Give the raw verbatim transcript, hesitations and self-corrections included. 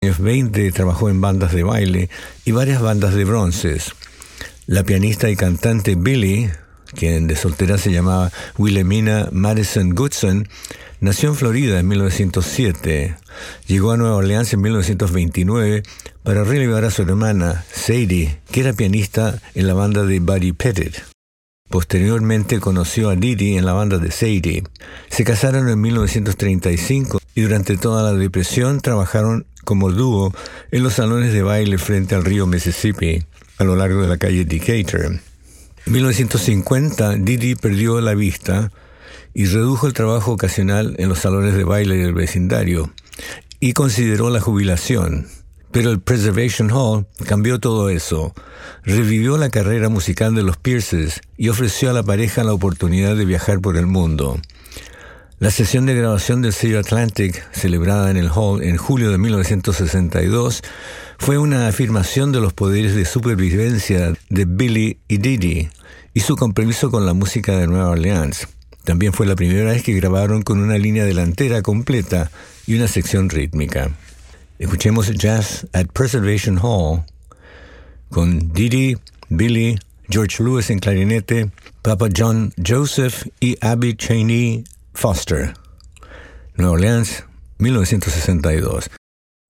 años veinte trabajó en bandas de baile y varias bandas de bronces. La pianista y cantante Billie, quien de soltera se llamaba Wilhelmina Madison Goodson, nació en Florida en mil novecientos siete. Llegó a Nueva Orleans en mil novecientos veintinueve para relevar a su hermana Sadie, que era pianista en la banda de Buddy Pettit. Posteriormente conoció a Didi en la banda de Sadie. Se casaron en mil novecientos treinta y cinco y durante toda la depresión trabajaron como dúo en los salones de baile frente al río Mississippi, a lo largo de la calle Decatur. En mil novecientos cincuenta, Didi perdió la vista y redujo el trabajo ocasional en los salones de baile del vecindario y consideró la jubilación. Pero el Preservation Hall cambió todo eso, revivió la carrera musical de los Pierces y ofreció a la pareja la oportunidad de viajar por el mundo. La sesión de grabación del sello Atlantic, celebrada en el Hall en julio de mil novecientos sesenta y dos, fue una afirmación de los poderes de supervivencia de Billie y Didi y su compromiso con la música de Nueva Orleans. También fue la primera vez que grabaron con una línea delantera completa y una sección rítmica. Escuchemos Jazz at Preservation Hall con Didi, Billie, George Lewis en clarinete, Papa John Joseph y Abby Cheney Foster. Nueva Orleans, mil novecientos sesenta y dos.